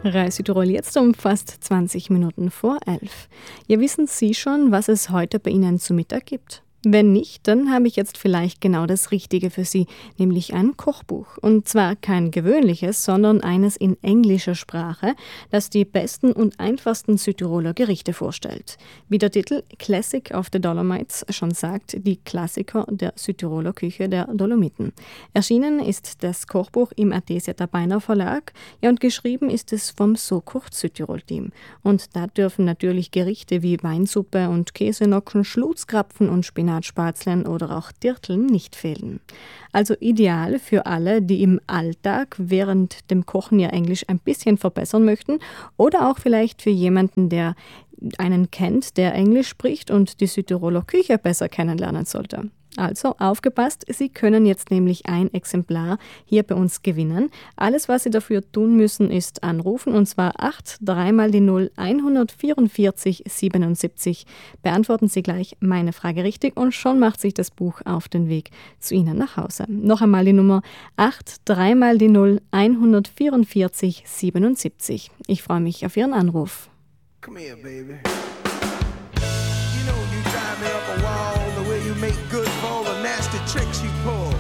Radio Südtirol jetzt um fast 20 Minuten vor 11. Ja, wissen Sie schon, was es heute bei Ihnen zu Mittag gibt? Wenn nicht, dann habe ich jetzt vielleicht genau das Richtige für Sie, nämlich ein Kochbuch. Und zwar kein gewöhnliches, sondern eines in englischer Sprache, das die besten und einfachsten Südtiroler Gerichte vorstellt. Wie der Titel Classic of the Dolomites schon sagt, die Klassiker der Südtiroler Küche der Dolomiten. Erschienen ist das Kochbuch im Artesia Beiner Verlag, ja, und geschrieben ist es vom So kocht Südtirol Team. Und da dürfen natürlich Gerichte wie Weinsuppe und Käsenocken, Schlutzkrapfen und Spinatspätzlen oder auch Dirteln nicht fehlen. Also ideal für alle, die im Alltag während dem Kochen ihr Englisch ein bisschen verbessern möchten oder auch vielleicht für jemanden, der einen kennt, der Englisch spricht und die Südtiroler Küche besser kennenlernen sollte. Also aufgepasst, Sie können jetzt nämlich ein Exemplar hier bei uns gewinnen. Alles, was Sie dafür tun müssen, ist anrufen, und zwar 83 mal die 0 144 77. Beantworten Sie gleich meine Frage richtig und schon macht sich das Buch auf den Weg zu Ihnen nach Hause. Noch einmal die Nummer 83 mal die 0 144 77. Ich freue mich auf Ihren Anruf. Come here, baby. You know you drive me up a wall, the way you make good for all the nasty tricks you pull.